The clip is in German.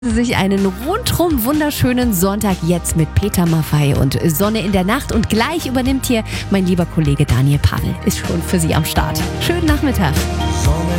Sich einen rundrum wunderschönen Sonntag jetzt mit Peter Maffay und Sonne in der Nacht. Und gleich übernimmt hier mein lieber Kollege Daniel Pavel. Ist schon für Sie am Start. Schönen Nachmittag. Sonne